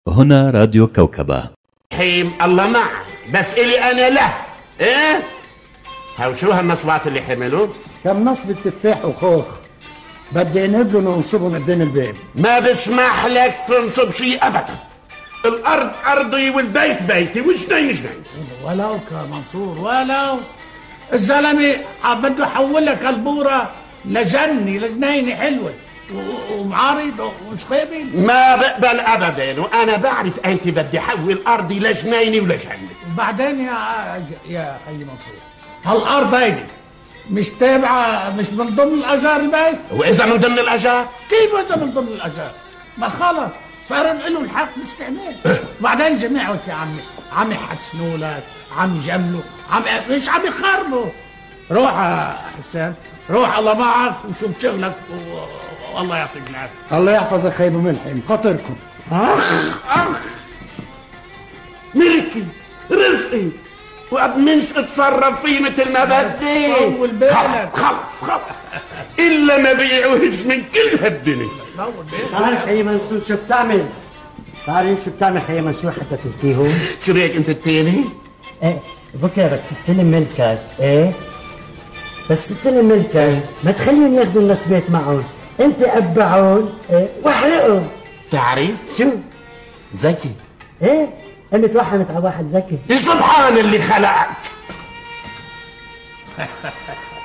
هنا راديو كوكبة. حيم الله معك، بس إلي أنا له. إيه؟ هاو شو هالنصبات اللي حملون؟ كم نصب التفاح وخوخ بدي نبلن ونصبهم قدام الباب. ما بسمح لك تنصب شيء أبدا. الأرض أرضي والبيت بيتي وجنين جنين. ولو كمنصور ولو الزلمة بده يحولك البورة لجنينة حلوة ومعارض ومش قابل. ما بقبل أبدا، وأنا بعرف أنت بدي أحول أرضي لجنينة ولجنة. وبعدين يا خي منصور، هالأرض هيدي مش تابعة، مش من ضمن الأجار البيت. وإذا من ضمن الأجار؟ كيف إذا من ضمن الأجار؟ ما خلص صار له الحق باستعمال. بعدين جميعك يا عم يحسنوا لك، عم يجملوا، مش عم يخربوا. روح يا حسان، روح الله معك وشوف شغلك والله يعطيك العافية. الله يحفظك خي ابو ملحم، خاطركم. أخ ملكي رزقي وأبمنش اتصرف فيه مثل ما بدي. طول بالك. خلص إلا ما بيعوهش من كل هالدنيا. تعرف خي منصور شو بتعمل؟ تعرف شو بتعمل خي منصور حتى تنتهوا؟ شو رأيك أنت التاني؟ ايه بكره بس تستلم ملكك. ايه بس تستلم ملكك ما تخليهم ياخذوا النصبات معهم، انت قبعهم واحرقهم. تعرف؟ شو؟ ذكي. ايه انا توحمت على واحد ذكي. سبحان اللي خلقك.